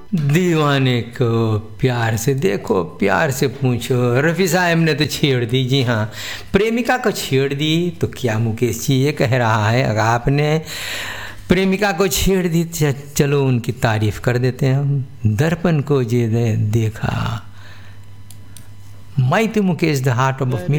दीवाने को प्यार से देखो, प्यार से पूछो। रफ़ी साहब ने तो छेड़ दी, जी हाँ, प्रेमिका को छेड़ दी। तो क्या मुकेश जी ये कह रहा है, अगर आपने प्रेमिका को छेड़ दी, चलो उनकी तारीफ कर देते हैं हम। दर्पण को जे देखा, मैं तो मुकेश द हार्ट ऑफ